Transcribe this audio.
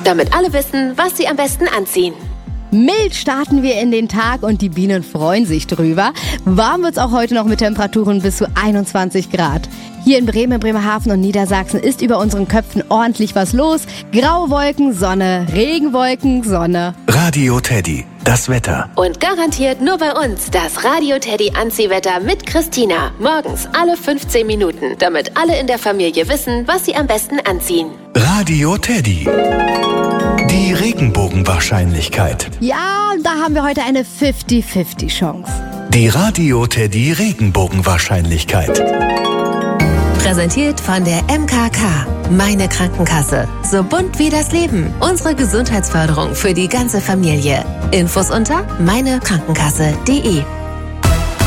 damit alle wissen, was sie am besten anziehen. Mild starten wir in den Tag und die Bienen freuen sich drüber. Warm wird's auch heute noch mit Temperaturen bis zu 21 Grad. Hier in Bremen, Bremerhaven und Niedersachsen ist über unseren Köpfen ordentlich was los. Graue Wolken, Sonne, Regenwolken, Sonne. Radio Teddy, das Wetter. Und garantiert nur bei uns das Radio Teddy Anziehwetter mit Christina. Morgens alle 15 Minuten, damit alle in der Familie wissen, was sie am besten anziehen. Radio Teddy. Die Regenbogenwahrscheinlichkeit. Ja, da haben wir heute eine 50-50 Chance. Die Radio Teddy Regenbogenwahrscheinlichkeit. Präsentiert von der MKK. Meine Krankenkasse. So bunt wie das Leben. Unsere Gesundheitsförderung für die ganze Familie. Infos unter meinekrankenkasse.de.